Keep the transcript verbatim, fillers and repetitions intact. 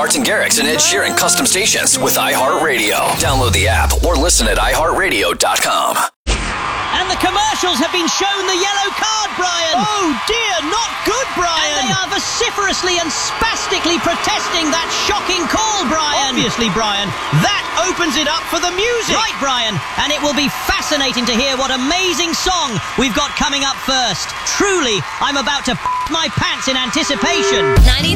Martin Garrix and Ed Sheeran custom stations with iHeartRadio. Download the app or listen at i heart radio dot com. And the commercials have been shown the yellow card, Brian. Oh dear, not good, Brian. And they are vociferously and spastically protesting that shocking call, Brian. Obviously, Brian, that opens it up for the music. Right, Brian, and it will be fascinating to hear what amazing song we've got coming up first. Truly, I'm about to p*** my pants in anticipation. ninety